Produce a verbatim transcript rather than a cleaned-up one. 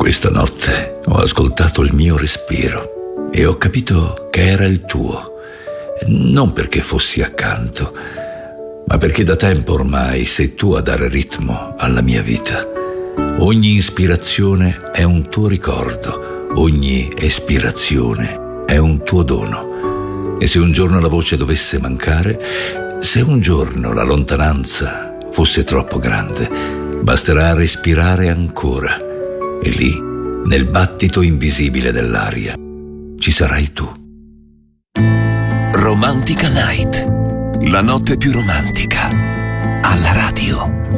Questa notte ho ascoltato il mio respiro e ho capito che era il tuo, non perché fossi accanto, ma perché da tempo ormai sei tu a dare ritmo alla mia vita. Ogni ispirazione è un tuo ricordo, ogni espirazione è un tuo dono. E se un giorno la voce dovesse mancare, se un giorno la lontananza fosse troppo grande, basterà respirare ancora e lì, nel battito invisibile dell'aria, ci sarai tu. Romantica Night, la notte più romantica, alla radio.